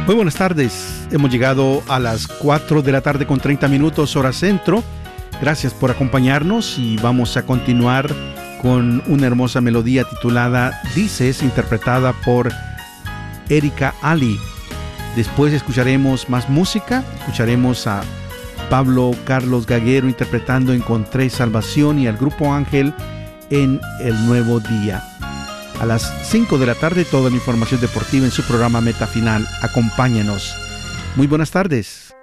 Muy buenas tardes, hemos llegado a las 4 de la tarde con 30 minutos hora centro. Gracias por acompañarnos y vamos a continuar con una hermosa melodía titulada Dices, interpretada por Erika Ali. Después escucharemos más música, escucharemos a Pablo Carlos Gaguero interpretando Encontré Salvación y al Grupo Ángel en El Nuevo Día. A las 5 de la tarde toda la información deportiva en su programa Meta Final. Acompáñenos. Muy buenas tardes.